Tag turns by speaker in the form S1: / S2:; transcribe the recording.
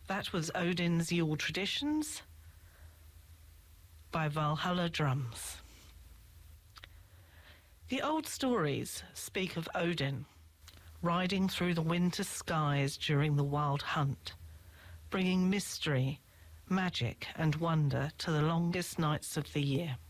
S1: That was Odin's Yule Traditions by Valhalla Drums. The old stories speak of Odin riding through the winter skies during the wild hunt, bringing mystery, magic and wonder to the longest nights of the year.